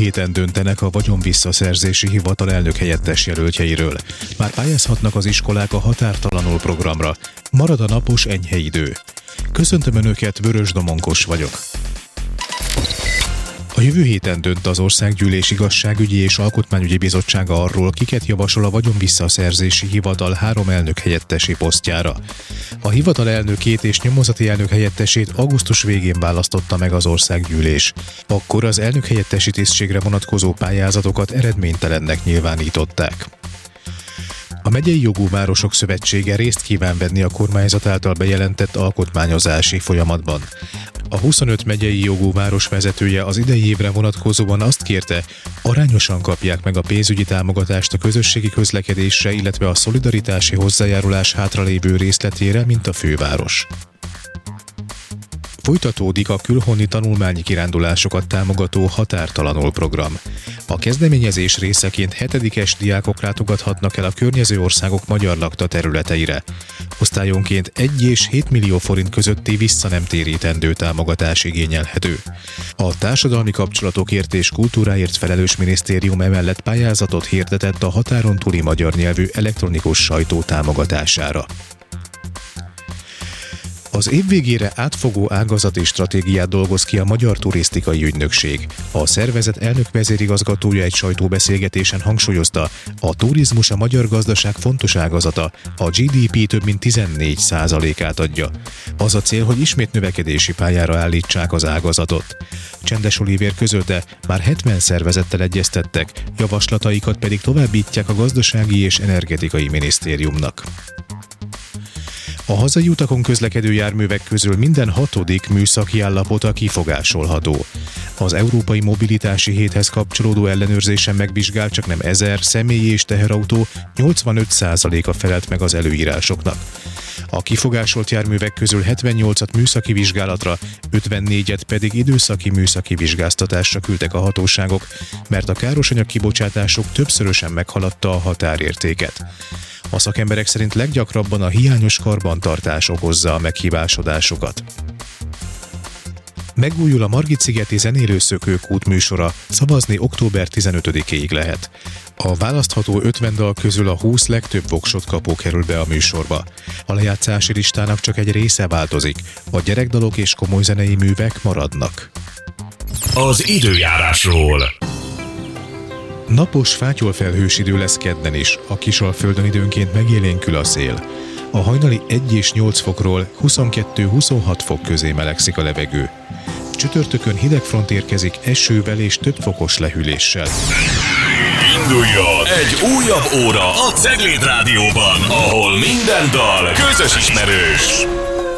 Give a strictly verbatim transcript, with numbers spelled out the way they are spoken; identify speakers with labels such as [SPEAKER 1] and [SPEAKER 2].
[SPEAKER 1] héten döntenek a vagyonvisszaszerzési hivatal elnökhelyettes jelöltjeiről. Már pályázhatnak az iskolák a Határtalanul programra. Marad a napos enyhe idő. Köszöntöm Önöket, Vörös Domonkos vagyok. A jövő héten dönt az Országgyűlés Igazságügyi és Alkotmányügyi Bizottsága arról, kiket javasol a vagyonvisszaszerzési hivatal három elnökhelyettesi posztjára. A hivatal elnökét és nyomozati elnökhelyettesét augusztus végén választotta meg az Országgyűlés. Akkor az elnökhelyettesi tisztségre vonatkozó pályázatokat eredménytelennek nyilvánították. A Megyei Jogú Városok Szövetsége részt kíván venni a kormányzat által bejelentett alkotmányozási folyamatban. A huszonöt megyei jogú város vezetője az idei évre vonatkozóan azt kérte, arányosan kapják meg a pénzügyi támogatást a közösségi közlekedésre, illetve a szolidaritási hozzájárulás hátralévő részletére, mint a főváros. Folytatódik a külhoni tanulmányi kirándulásokat támogató Határtalanul program. A kezdeményezés részeként hetedikes diákok látogathatnak el a környező országok magyar lakta területeire. Osztályonként egy és hét millió forint közötti visszanemtérítendő támogatás igényelhető. A Társadalmi Kapcsolatokért és Kultúráért felelős minisztérium emellett pályázatot hirdetett a határon túli magyar nyelvű elektronikus sajtó támogatására. Az év végére átfogó ágazati stratégiát dolgoz ki a Magyar Turisztikai Ügynökség. A szervezet elnök vezérigazgatója egy sajtóbeszélgetésen hangsúlyozta, a turizmus a magyar gazdaság fontos ágazata, a gé dé pé több mint tizennégy százalékát adja. Az a cél, hogy ismét növekedési pályára állítsák az ágazatot. Csendes Olivér közölte, már hetven szervezettel egyeztettek, javaslataikat pedig továbbítják a Gazdasági és Energetikai Minisztériumnak. A hazai utakon közlekedő járművek közül minden hatodik műszaki állapota kifogásolható. Az Európai Mobilitási Héthez kapcsolódó ellenőrzésen megvizsgált csaknem ezer személyi és teherautó nyolcvanöt százaléka felelt meg az előírásoknak. A kifogásolt járművek közül hetvennyolcat műszaki vizsgálatra, ötvennégyet pedig időszaki műszaki vizsgáztatásra küldtek a hatóságok, mert a károsanyag kibocsátásuk többszörösen meghaladta a határértéket. A szakemberek szerint leggyakrabban a hiányos karbantartás okozza a meghibásodásokat. Megújul a Margit-szigeti Zenélőszökőkút műsora, szavazni október tizenötödikéig lehet. A választható ötven dal közül a húsz legtöbb voksot kapó kerül be a műsorba. A lejátszási listának csak egy része változik, a gyerekdalok és komoly zenei művek maradnak.
[SPEAKER 2] Az időjárásról.
[SPEAKER 1] Napos, fátyolfelhős idő lesz kedden is, a Kisalföldön időnként megélénkül a szél. A hajnali egy és nyolc fokról huszonkettő-huszonhat fok közé melegszik a levegő. Csütörtökön hideg front érkezik esővel és több fokos lehűléssel.
[SPEAKER 2] Induljon egy újabb óra a Cegléd Rádióban, ahol minden dal közös ismerős.